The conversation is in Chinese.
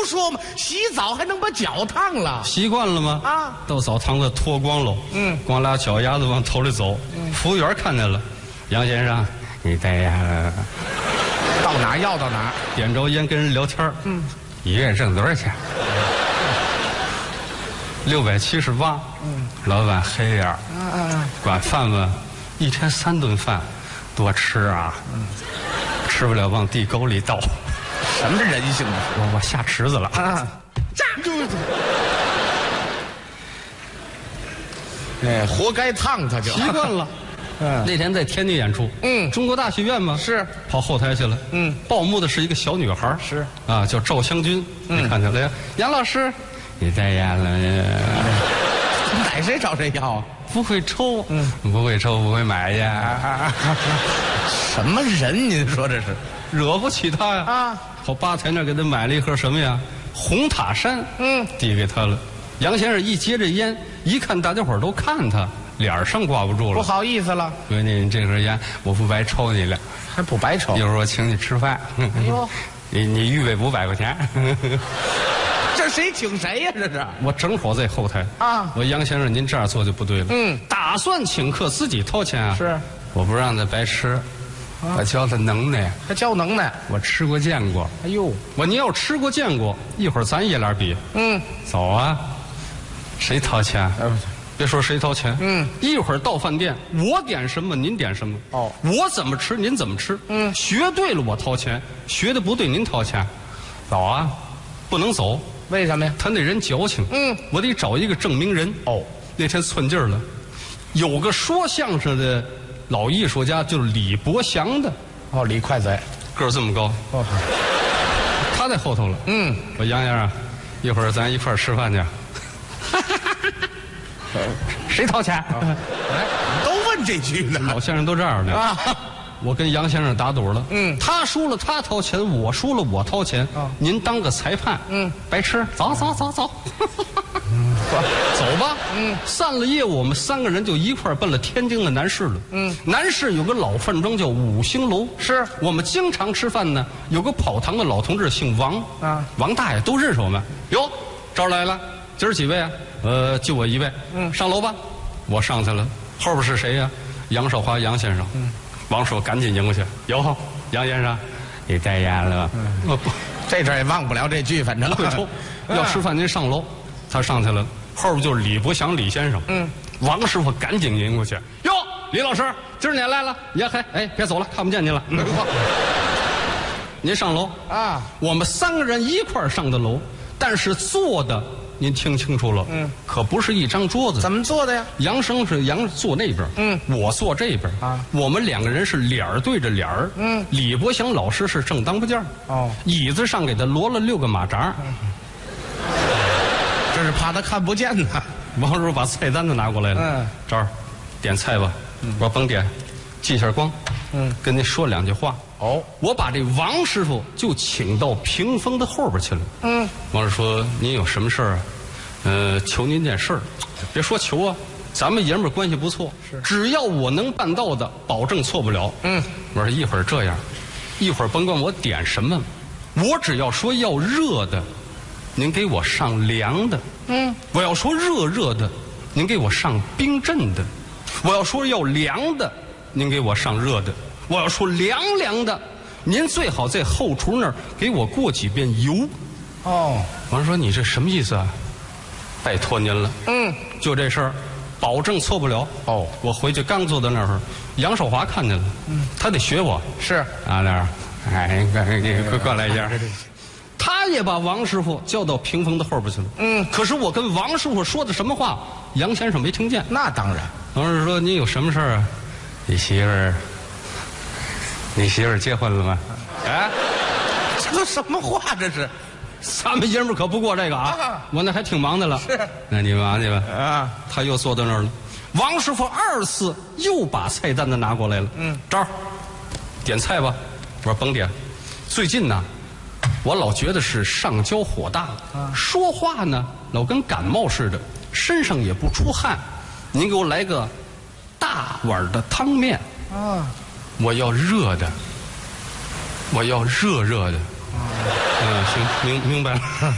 说嘛，洗澡还能把脚烫了。 习惯了吗？ 啊， 到澡堂子脱光喽，光俩脚丫子往头里走。服务员看见了，杨先生，你带呀？ 到哪儿要到哪儿。 点着烟跟人聊天。一个人挣多少钱？678。老板黑眼儿。管饭吗？一天3顿饭，多吃啊。吃不了往地沟里倒。 什么人性啊？ 我下池子了。 这哎，活该烫他就。 习惯了。那天在天津演出，中国大剧院嘛， 是跑后台去了。报幕的是一个小女孩， 是啊，叫赵香君。你看见了呀？杨老师，你带烟了？ 逮谁找谁要啊？ 不会抽，不会抽，不会买呀。 什么人？您说这是？ 惹不起他呀！ 啊， 跑吧台那儿给他买了一盒什么呀？红塔山。递给他了。杨先生一接着烟，一看大家伙儿都看他，脸上挂不住了。 不好意思了。 闺女，你这盒烟我不白抽你了， 还不白抽。 一会儿我请你吃饭。 哎呦， 你预备500块钱。 这谁请谁呀？这是我正好在后台啊。 我杨先生，您这样做就不对了。打算请客自己掏钱啊？ 是， 我不让他白吃，我教他能耐。 他教能耐。 我吃过见过。 哎呦， 你要吃过见过，一会儿咱爷俩比。走啊，谁掏钱？别说谁掏钱。一会儿到饭店，我点什么您点什么。 哦， 我怎么吃您怎么吃。学对了我掏钱，学的不对您掏钱。走啊，不能走。 为什么呀？ 他那人矫情。我得找一个证明人。 哦， 那天寸劲儿了，有个说相声的老艺术家，就是李伯祥的。 哦，李快嘴， 个儿这么高。 哦， 他在后头了。我杨先生，一会儿咱一块儿吃饭去。谁掏钱？ 都问这句呢。 老先生都这样的啊。 我跟杨先生打赌了。他输了他掏钱，我输了我掏钱。您当个裁判。白吃。走。走吧。散了业务，我们3个人就一块儿奔了天津的南市了。南市有个老饭庄叫5星楼， 是我们经常吃饭呢。有个跑堂的老同志姓王啊，王大爷都认识我们。哟，这儿来了，今儿几位啊？就我一位。上楼吧。我上去了，后边是谁呀？杨少华杨先生。王叔赶紧迎过去。哟，杨先生，你带烟了吗？不， 这阵也忘不了这句，反正会抽。要吃饭您上楼。他上去了，后边就是李伯祥李先生。王师傅赶紧迎过去。哟，李老师，今儿你来了。也还别走了，看不见您了。您上楼啊。我们3个人一块儿上的楼，但是坐的您听清楚了。可不是一张桌子。 怎么做的呀？ 杨生是杨坐那边，我坐这边啊。我们2个人是脸儿对着脸儿。李伯祥老师是正当不间。哦，椅子上给他摞了6个马扎。 这是怕他看不见呢。 王师傅把菜单子拿过来了。这儿，点菜吧。我说甭点，记下光。跟您说2句话。哦，我把这王师傅就请到屏风的后边去了。王师傅说：“您有什么事儿啊？求您件事儿。别说求啊，咱们爷们儿关系不错，只要我能办到的，保证错不了。”我说一会儿这样，一会儿甭管我点什么，我只要说要热的，您给我上凉的。我要说热的，您给我上冰镇的。我要说要凉的，您给我上热的。我要说凉的，您最好在后厨那儿给我过几遍油。哦，王说你这什么意思啊？拜托您了。就这事儿，保证错不了。哦，我回去刚坐到那儿，杨少华看见了。他得学我。是啊，那儿，你过来一下。他也把王师傅叫到屏风的后边去了。可是我跟王师傅说的什么话，杨先生没听见。 那当然。 王师傅说：“你有什么事儿啊？你媳妇儿结婚了吗？” 这都什么话？这是， 咱们爷们儿可不过这个啊！我那还挺忙的了。是，那你忙去吧。啊，他又坐到那儿了。王师傅2次又把菜单子拿过来了。这儿，点菜吧。我说甭点。最近呢，我老觉得是上焦火大，说话呢老跟感冒似的，身上也不出汗。您给我来个大碗的汤面。我要热的，我要热的。行，明白了。